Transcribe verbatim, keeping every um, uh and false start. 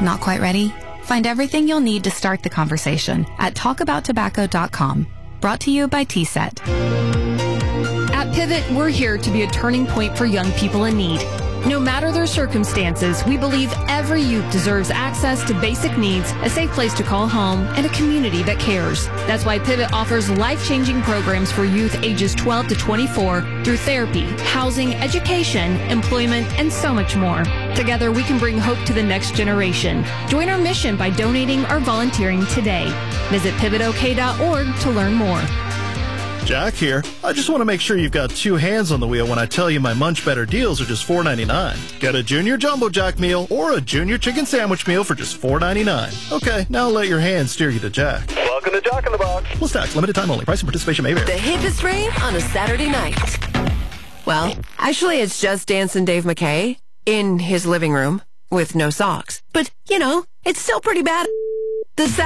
Not quite ready? Find everything you'll need to start the conversation at talk about tobacco dot com. Brought to you by T SET. At Pivot, we're here to be a turning point for young people in need. No matter their circumstances, we believe every youth deserves access to basic needs, a safe place to call home, and a community that cares. That's why Pivot offers life-changing programs for youth ages twelve to twenty-four through therapy, housing, education, employment, and so much more. Together, we can bring hope to the next generation. Join our mission by donating or volunteering today. Visit pivot o k dot org to learn more. Jack here. I just want to make sure you've got two hands on the wheel when I tell you my Munch Better deals are just four ninety-nine. Get a Junior Jumbo Jack meal or a Junior Chicken Sandwich meal for just four ninety-nine. Okay, now let your hands steer you to Jack. Welcome to Jack in the Box. Plus tax, limited time only. Price and participation may vary. The hippest rave on a Saturday night. Well, actually, it's just Dancing Dave McKay in his living room with no socks. But, you know, it's still pretty bad. The